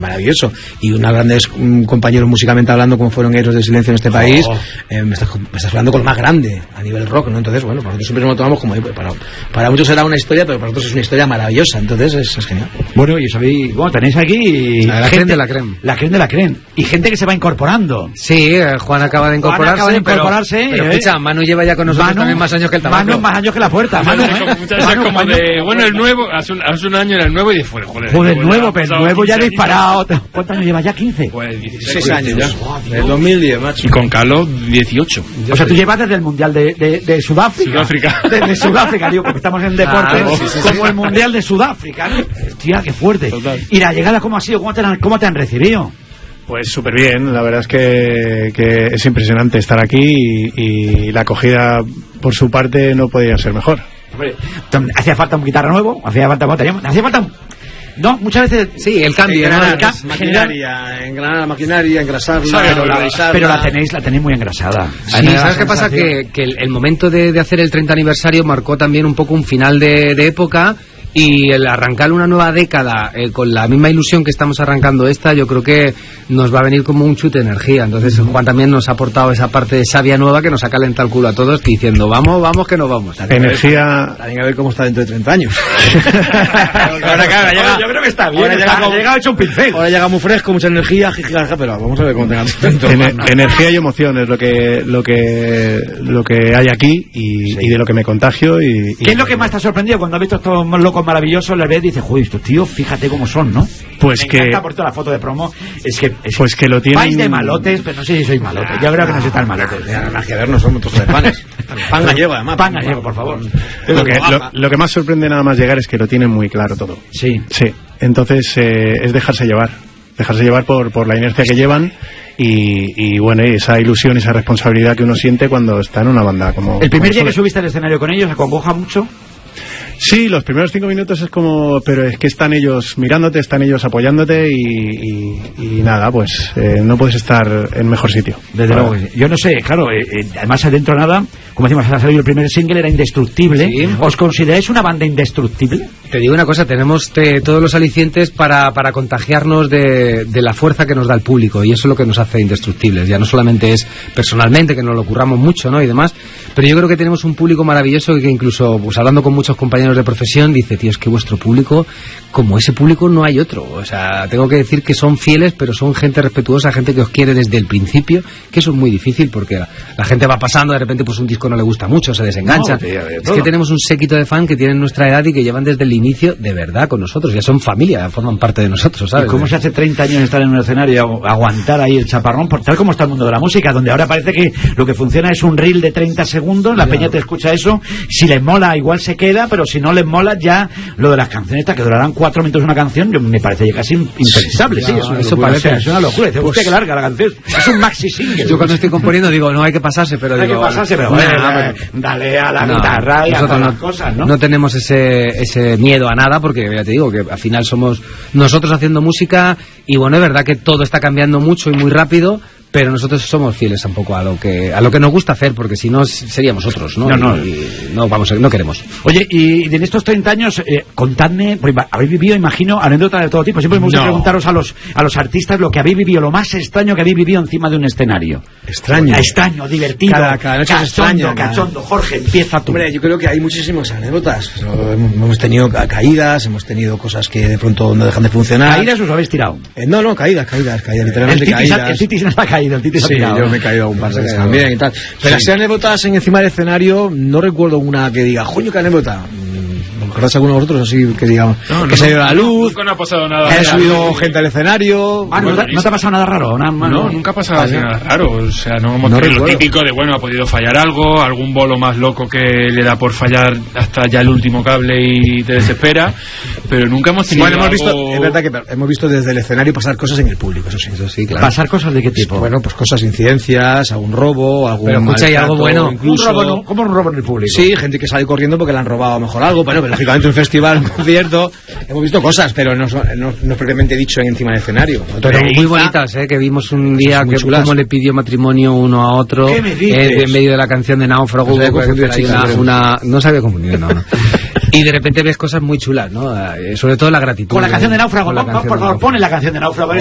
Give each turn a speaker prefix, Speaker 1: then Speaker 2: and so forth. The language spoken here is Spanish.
Speaker 1: maravilloso, y unos grandes compañeros musicalmente hablando, como fueron Héroes del Silencio en este país. Me estás hablando con lo más grande a nivel rock, ¿no? Entonces, bueno, nosotros siempre nos lo tomamos como para muchos será una historia, pero para nosotros es una historia maravillosa, entonces es genial.
Speaker 2: Bueno, y sabéis, bueno, tenéis aquí
Speaker 3: la creme de la creme.
Speaker 2: La creme de la creme. Y gente que se va incorporando.
Speaker 3: Sí, Juan acaba de incorporarse. Pero escucha, Manu lleva ya con nosotros también más años que el tabaco.
Speaker 2: Manu más años que la puerta.
Speaker 4: Manu, como de, bueno, el nuevo, hace un año era el nuevo y después,
Speaker 2: joder, el nuevo, pero el nuevo ya disparado. ¿Cuántos años llevas ya? 15.
Speaker 4: Pues
Speaker 1: 16 años ya. Desde 2010, macho.
Speaker 4: Y con Carlos, 18.
Speaker 2: O sea, tú llevas desde el Mundial de Sudáfrica. Desde Sudáfrica, digo, porque estamos en deporte, como el Mundial de Sudáfrica, ¿no? Tía, qué fuerte. Total. ¿Y la llegada cómo ha sido? ¿Cómo te han recibido?
Speaker 5: Pues súper bien, la verdad es que es impresionante estar aquí y la acogida por su parte no podría ser mejor.
Speaker 2: Hombre, hacía falta un guitarra nuevo, hacía falta no, muchas veces
Speaker 1: sí, el cambio, engranar la maquinaria, engrasarla,
Speaker 2: pero la tenéis muy engrasada.
Speaker 3: Sí, ¿sabes qué pasa? Que el momento de hacer el 30 aniversario marcó también un poco un final de época. Y el arrancar una nueva década con la misma ilusión que estamos arrancando esta, yo creo que nos va a venir como un chute de energía. Entonces Juan también nos ha aportado esa parte de savia nueva que nos ha calentado el culo a todos, diciendo vamos que no vamos.
Speaker 5: Energía.
Speaker 1: También a ver cómo está dentro de 30 años.
Speaker 2: Yo creo que está bien. Ha llegado hecho un pincel.
Speaker 1: Ahora llega muy fresco, mucha energía, jijijaja, pero vamos a ver cómo tenga
Speaker 5: energía y emoción es lo que hay aquí y de lo que me contagio.
Speaker 2: ¿Qué es lo que más te ha sorprendido cuando has visto estos locos maravillosos? Le ves y dices, joder, estos tíos, fíjate cómo son, ¿no?
Speaker 5: Pues
Speaker 2: me encanta por toda la foto de promo.
Speaker 5: Pues que lo tienen.
Speaker 2: Vais de malotes, pero no sé si sois malotes. Yo creo que no sois tan malotes.
Speaker 1: Nada que ver, no somos todos de panes. Pan gallego, además.
Speaker 2: Pan gallego, por favor.
Speaker 5: Lo que más sorprende nada más llegar es que lo tienen muy claro todo.
Speaker 2: Sí.
Speaker 5: Entonces es dejarse llevar por la inercia que llevan y bueno, esa ilusión, esa responsabilidad que uno siente cuando está en una banda como...
Speaker 2: ¿El primer día que subiste al escenario con ellos acongoja mucho?
Speaker 5: Sí, los primeros 5 minutos es como... Pero es que están ellos mirándote, están ellos apoyándote y nada, pues no puedes estar en mejor sitio.
Speaker 2: Desde luego. Yo no sé, claro, además adentro nada, como decimos, ha salido el primer single, era Indestructible. ¿Sí? ¿Os consideráis una banda indestructible?
Speaker 3: Te digo una cosa, tenemos todos los alicientes para contagiarnos de la fuerza que nos da el público, y eso es lo que nos hace indestructibles. Ya no solamente es personalmente, que nos lo curramos mucho, ¿no? Y demás, pero yo creo que tenemos un público maravilloso que incluso, pues hablando con muchos compañeros de profesión, dice, tío, es que vuestro público, como ese público no hay otro. O sea, tengo que decir que son fieles, pero son gente respetuosa, gente que os quiere desde el principio, que eso es muy difícil, porque la gente va pasando, de repente pues un disco no le gusta mucho, se desengancha. Es que tenemos un séquito de fan que tienen nuestra edad y que llevan desde el inicio de verdad con nosotros, ya son familia, forman parte de nosotros, ¿sabes?
Speaker 2: ¿Y cómo se hace 30 años estar en un escenario, aguantar ahí el chaparrón, por tal como está el mundo de la música, donde ahora parece que lo que funciona es un reel de 30 segundos, la peña te escucha eso, si les mola igual se queda, pero si no les mola ya lo de las canciones que durarán 4 minutos una canción, me parece ya casi impensable. Sí, eso parece, es una locura. Dice, usted que larga la canción, es un maxi single.
Speaker 3: Yo cuando estoy componiendo digo, no hay que pasasarse, pero
Speaker 2: hay que pasarse, pero dale a la guitarra y a todas las cosas, ¿no?
Speaker 3: No tenemos ese miedo a nada, porque ya te digo que al final somos nosotros haciendo música, y bueno, es verdad que todo está cambiando mucho y muy rápido, pero nosotros somos fieles un poco a lo que nos gusta hacer, porque si no seríamos otros, ¿no? No queremos.
Speaker 2: Oye, y en estos 30 años, contadme, habéis vivido, imagino, anécdotas de todo tipo. Siempre me gusta preguntaros a los artistas lo que habéis vivido, lo más extraño que habéis vivido encima de un escenario. Extraño, divertido,
Speaker 1: cada noche
Speaker 2: cachondo. Jorge, empieza tú.
Speaker 1: Hombre, yo creo que hay muchísimas anécdotas. Hemos tenido caídas, hemos tenido cosas que de pronto no dejan de funcionar.
Speaker 2: ¿Caídas os habéis tirado?
Speaker 1: No, caídas, literalmente caídas.
Speaker 2: El Titi no ha caído.
Speaker 1: Sí, yo me he caído un par de veces también y tal. Pero así anécdotas encima del escenario, no recuerdo una que diga, coño, qué anécdota. ¿Recordáis alguno de vosotros así que digamos que se ha ido la luz?
Speaker 4: Nunca no ha pasado nada.
Speaker 1: Que ha subido gente al escenario.
Speaker 2: ¿No te ha pasado nada raro?
Speaker 4: No, nunca ha pasado nada raro. O sea, no hemos tenido lo típico de, bueno, ha podido fallar algo, algún bolo más loco que le da por fallar hasta ya el último cable y te desespera, pero nunca hemos tenido
Speaker 1: es verdad que hemos visto desde el escenario pasar cosas en el público, eso sí, claro.
Speaker 2: ¿Pasar cosas de qué tipo?
Speaker 1: Bueno, pues cosas, incidencias, algún robo, algún
Speaker 3: pero escucha, hay algo bueno.
Speaker 1: Incluso,
Speaker 2: ¿Cómo un robo en el público?
Speaker 1: Sí, gente que sale corriendo porque le han robado a lo mejor algo, pero lógicamente un festival, un concierto, hemos visto cosas, pero no propiamente dicho encima del escenario.
Speaker 3: Pero muy bonitas, que vimos un día que cómo le pidió matrimonio uno a otro en medio de la canción de Náufrago. No sabía confundir, no. Y de repente ves cosas muy chulas, ¿no? Sobre todo la gratitud.
Speaker 2: Con la canción de Náufrago, por favor, pone la canción de Náufrago.